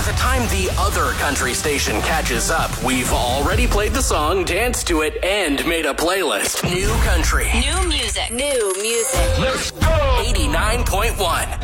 the time the other country station catches up, we've already played the song, danced to it, and made a playlist. New country. New music. New music. Let's go! 89.1.